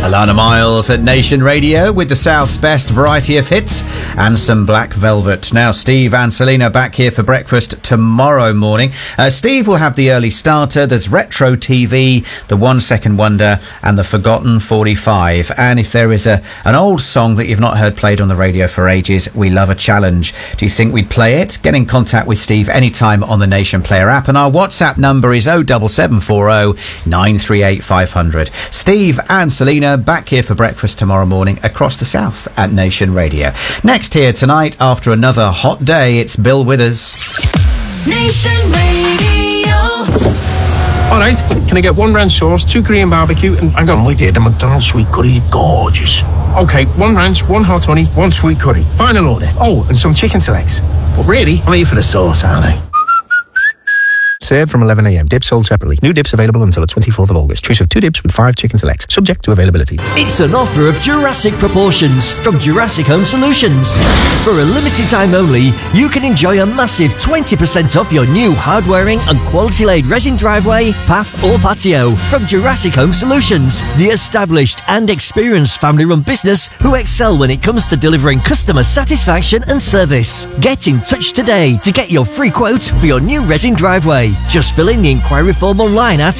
Alana Miles at Nation Radio with the South's best variety of hits and some Black Velvet. Now, Steve and Selena back here for breakfast tomorrow morning. Steve will have the early starter. There's Retro TV, the 1 Second Wonder and the Forgotten 45. And if there is an old song that you've not heard played on the radio for ages, we love a challenge. Do you think we'd play it? Get in contact with Steve anytime on the Nation Player app. And our WhatsApp number is 07740 938 500. Steve and Selena back here for breakfast tomorrow morning across the South at Nation Radio. Next here tonight, after another hot day, it's Bill Withers. Nation Radio. All right, can I get 1 ranch sauce, 2 Korean barbecue, and hang on, wait there, the McDonald's sweet curry, gorgeous. Okay, 1 ranch, 1 hot honey, 1 sweet curry. Final order. Oh, and some chicken selects. But really, I'm here for the sauce, aren't I? Served from 11 a.m. Dips sold separately. New dips available until the 24th of August. Choice of 2 dips with 5 chicken selects. Subject to availability. It's an offer of Jurassic proportions from Jurassic Home Solutions. For a limited time only, you can enjoy a massive 20% off your new hard-wearing and quality-laid resin driveway, path or patio from Jurassic Home Solutions, the established and experienced family-run business who excel when it comes to delivering customer satisfaction and service. Get in touch today to get your free quote for your new resin driveway. Just fill in the inquiry form online at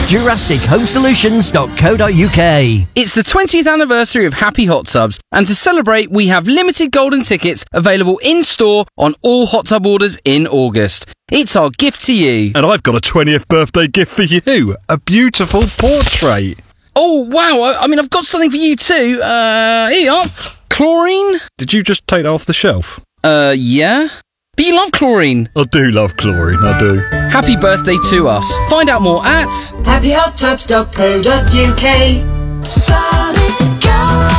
jurassichomesolutions.co.uk. It's the 20th anniversary of Happy Hot Tubs, and to celebrate, we have limited golden tickets available in-store on all hot tub orders in August. It's our gift to you. And I've got a 20th birthday gift for you, a beautiful portrait. Oh, wow, I mean, I've got something for you too. Here you are. Chlorine? Did you just take that off the shelf? Yeah. But you love chlorine. I do love chlorine, I do. Happy birthday to us. Find out more at happyhottubs.co.uk. Solid gold.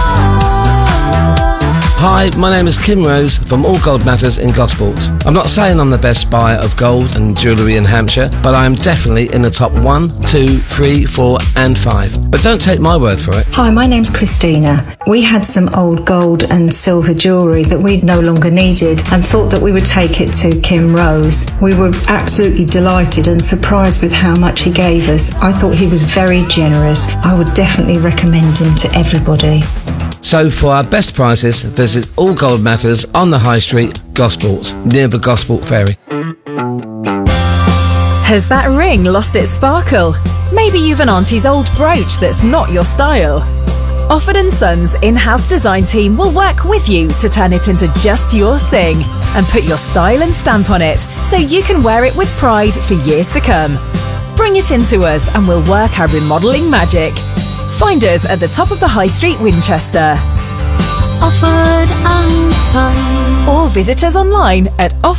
Hi, my name is Kim Rose from All Gold Matters in Gosport. I'm not saying I'm the best buyer of gold and jewellery in Hampshire, but I am definitely in the top 1, 2, 3, 4 and 5. But don't take my word for it. Hi, my name's Christina. We had some old gold and silver jewellery that we no longer needed and thought that we would take it to Kim Rose. We were absolutely delighted and surprised with how much he gave us. I thought he was very generous. I would definitely recommend him to everybody. So for our best prices, visit All Gold Matters on the High Street, Gosport, near the Gosport Ferry. Has that ring lost its sparkle? Maybe you've an auntie's old brooch that's not your style. Offord & Sons in-house design team will work with you to turn it into just your thing and put your style and stamp on it so you can wear it with pride for years to come. Bring it into us and we'll work our remodelling magic. Find us at the top of the High Street, Winchester. Offord & Sons. Or visit us online at